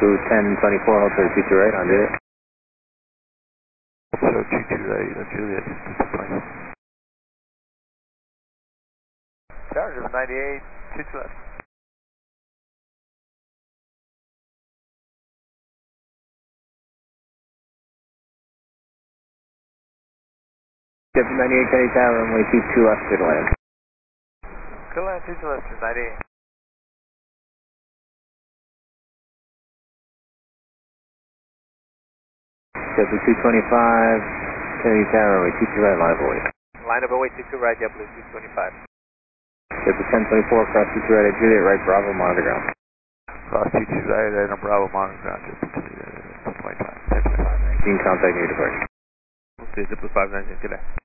JetBlue 1024, hold 32 right on Juliet. So 22 right on Juliet, plane. Charge of 98, 22 left. JetBlue 98, Kennedy Tower, runway 22 left, clear to land. Clear land 22 left, 98. JetBlue 225, Kennedy Tower, runway 22 right, line up away. Line up away 22 right, JetBlue 225. JetBlue 1024, cross 22 right at Juliet, right Bravo, monitor ground. Cross 22 right and a Bravo monitor ground, JetBlue 1025. 19, contact new departure. Okay, JetBlue 519, good day.